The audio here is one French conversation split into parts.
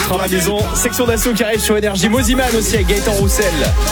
rentre à la maison. Section d'assaut qui arrive sur Énergie. Moziman aussi avec Gaëtan Roussel.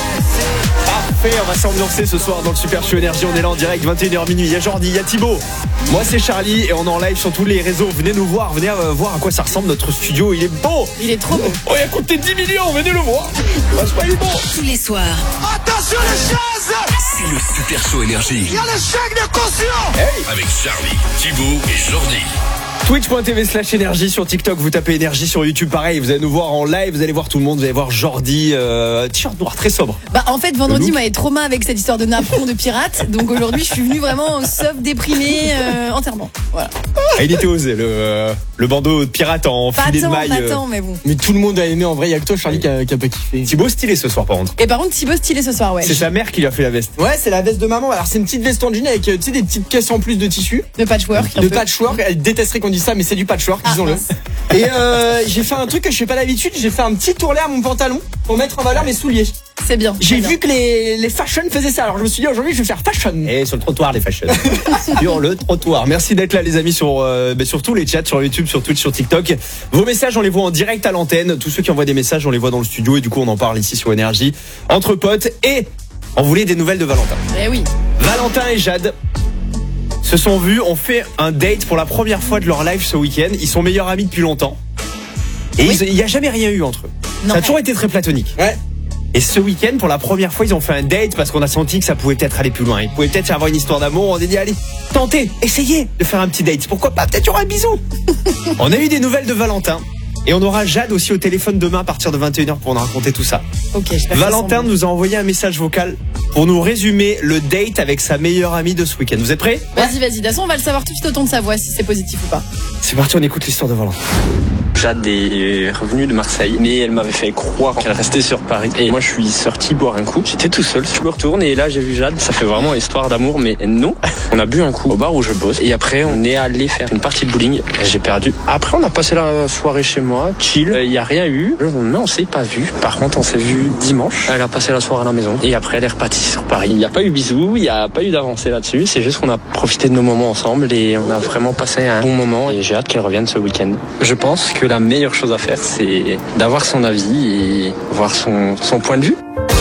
Parfait, on va s'ambiancer ce soir dans le Super Show Énergie. On est là en direct, 21h minuit. Il y a Jordi, il y a Thibaut. Moi c'est Charlie et on est en live sur tous les réseaux. Venez nous voir, venez voir à quoi ça ressemble notre studio. Il est beau. Il est trop beau. Oh, il a coûté 10 millions, venez le voir. Franchement, il est beau. Tous les soirs. Attention les chaises! C'est le Super Show Énergie. Il y a le chèque de caution! Hey. Avec Charlie, Thibaut et Jordi. Twitch.tv/énergie sur TikTok, vous tapez énergie sur YouTube, pareil, vous allez nous voir en live, vous allez voir tout le monde, vous allez voir Jordi, t-shirt noir très sobre. Bah en fait vendredi moi j'ai trauma avec cette histoire de napperon de pirate, donc aujourd'hui je suis venu vraiment sauf déprimé entièrement. Voilà. Ah, il était osé le bandeau de pirate en filet de maille. Pas tant mais bon. Mais tout le monde a aimé en vrai, il y a que toi Charlie qui a pas kiffé. Thibaut stylé ce soir par contre. Et par contre Thibaut stylé ce soir ouais. C'est sa mère qui lui a fait la veste. Ouais, c'est la veste de maman. Alors c'est une petite veste en jean avec tu sais des petites caisses en plus de tissu. De patchwork. De patchwork, elle détesterait qu'on dise ça mais c'est du patchwork, disons-le. Et j'ai fait un truc que je fais pas d'habitude, j'ai fait un petit tourlet à mon pantalon pour mettre en valeur mes souliers. C'est bien. J'ai vu que les fashion faisaient ça, alors je me suis dit aujourd'hui je vais faire fashion. Et sur le trottoir les fashion. Sur le trottoir. Merci d'être là les amis sur tous les chats, sur YouTube, sur Twitch, sur TikTok. Vos messages on les voit en direct à l'antenne. Tous ceux qui envoient des messages on les voit dans le studio et du coup on en parle ici sur Énergie entre potes. Et on voulait des nouvelles de Valentin. Eh oui. Valentin et Jade se sont vus, ont fait un date pour la première fois de leur live ce week-end. Ils sont meilleurs amis depuis longtemps. Et Oui. il n'y a jamais rien eu entre eux. Non. Ça a toujours été très platonique. Ouais. Et ce week-end, pour la première fois, ils ont fait un date parce qu'on a senti que ça pouvait peut-être aller plus loin. Il pouvait peut-être y avoir une histoire d'amour. On a dit, allez, tentez, essayez de faire un petit date. Pourquoi pas? Peut-être y aura un bisou. On a eu des nouvelles de Valentin. Et on aura Jade aussi au téléphone demain à partir de 21h pour nous raconter tout ça. Ok, je vais Valentin nous a envoyé un message vocal pour nous résumer le date avec sa meilleure amie de ce week-end. Vous êtes prêts? Vas-y, de toute façon on va le savoir tout de suite au ton de sa voix si c'est positif ou pas. C'est parti, on écoute l'histoire de Valentin. Jade est revenue de Marseille, mais elle m'avait fait croire qu'elle restait sur Paris. Et moi, je suis sorti boire un coup. J'étais tout seul. Je me retourne et là, j'ai vu Jade. Ça fait vraiment histoire d'amour, mais non. On a bu un coup au bar où je bosse. Et après, on est allé faire une partie de bowling. J'ai perdu. Après, on a passé la soirée chez moi, chill. Il y a rien eu. Non, on s'est pas vu. Par contre, on s'est vu dimanche. Elle a passé la soirée à la maison. Et après, elle est repartie sur Paris. Il n'y a pas eu bisous. Il n'y a pas eu d'avancée là-dessus. C'est juste qu'on a profité de nos moments ensemble et on a vraiment passé un bon moment. Et j'ai hâte qu'elle revienne ce week-end. Je pense que la meilleure chose à faire, c'est d'avoir son avis et voir son point de vue.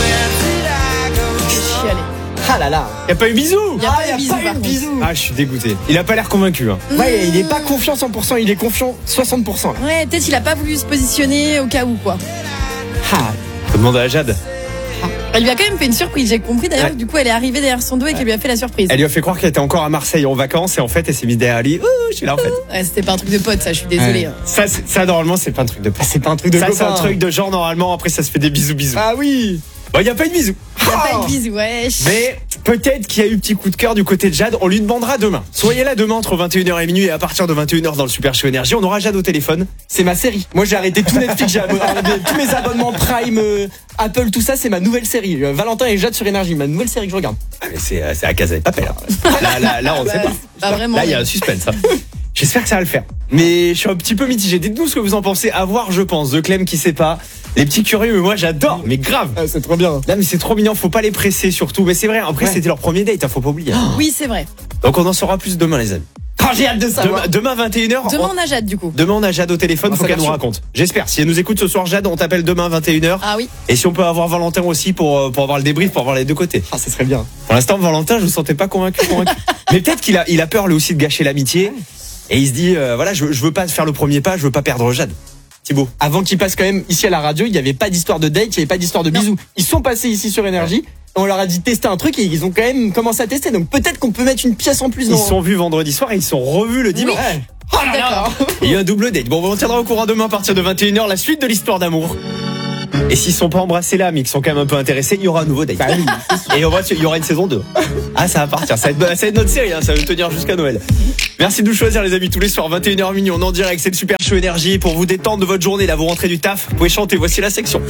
Chialer. Ah là là. Y a pas eu bisous? Il y a pas eu bisous, par contre. Ah, je suis dégoûté. Il a pas l'air convaincu. Hein. Ouais, il est pas confiant 100%, il est confiant 60% là. Ouais, peut-être il a pas voulu se positionner au cas où quoi. Ah. Faut demander à Jade. Elle lui a quand même fait une surprise, j'ai compris d'ailleurs. Ouais. Du coup, elle est arrivée derrière son dos et qu'elle lui a fait la surprise. Elle lui a fait croire qu'elle était encore à Marseille en vacances et en fait, elle s'est mise derrière lui. Ouh, je suis là en fait. Ouais, c'était pas un truc de pote, ça, je suis désolée. Ouais. Ça normalement, c'est pas un truc de C'est pas un truc de ça, copain. c'est un truc de genre, normalement, après, ça se fait des bisous. Ah oui. Bon, y a pas eu de bisous. Il y a pas eu de bisous, ouais. Mais peut-être qu'il y a eu petit coup de cœur du côté de Jade. On lui demandera demain. Soyez là demain entre 21h et minuit et à partir de 21h dans le Super Show Énergie. On aura Jade au téléphone. C'est ma série. Moi j'ai arrêté tout Netflix, j'ai arrêté tous mes abonnements Prime, Apple, tout ça, c'est ma nouvelle série. Valentin et Jade sur Énergie, ma nouvelle série que je regarde. Ah, mais c'est à Casa de Papel. Là, on ne sait pas. Pas vraiment. Là, il y a un suspense. Hein. J'espère que ça va le faire. Mais je suis un petit peu mitigé. Dites-nous ce que vous en pensez. À voir, je pense. De Clem qui sait pas. Les petits curieux, mais moi j'adore. Mais grave. Ah, c'est trop bien. Là, mais c'est trop mignon. Faut pas les presser surtout. Mais c'est vrai. Après, c'était leur premier date. Faut pas oublier. Oui, c'est vrai. Donc on en saura plus demain, les amis. Ah, j'ai hâte de savoir. Demain 21h. Demain, on a Jade, du coup. Demain, on a Jade au téléphone. Ah, Faut ça qu'elle nous rassure. raconte. J'espère. Si elle nous écoute ce soir, Jade, on t'appelle demain 21h. Ah oui. Et si on peut avoir Valentin aussi pour avoir le débrief, pour avoir les deux côtés. Ah, ça serait bien. Pour l'instant, Valentin, je vous sentais pas convaincu. Mais peut-être qu'il a peur lui aussi de gâcher l'amitié. Et il se dit, voilà, je veux pas faire le premier pas, je veux pas perdre Jade. Thibaut. Avant qu'ils passent quand même ici à la radio, il n'y avait pas d'histoire de date, il n'y avait pas d'histoire de bisous. Ils sont passés ici sur Énergie. On leur a dit tester un truc et ils ont quand même commencé à tester. Donc peut-être qu'on peut mettre une pièce en plus. Ils se sont vus vendredi soir et ils se sont revus le dimanche. Ouais. Oh là là. Il y a un double date. Bon, on tiendra au courant demain à partir de 21h la suite de l'histoire d'amour. Et s'ils sont pas embrassés là, mais qu'ils sont quand même un peu intéressés, il y aura un nouveau date. Bah oui, Et il y aura une saison 2. Ah, ça va partir. Ça va être notre série, hein. Ça va tenir jusqu'à Noël. Merci de nous choisir, les amis, tous les soirs, 21h minuit. On est en direct, c'est le Super Show Énergie pour vous détendre de votre journée. Là, vous rentrez du taf, vous pouvez chanter. Voici la section.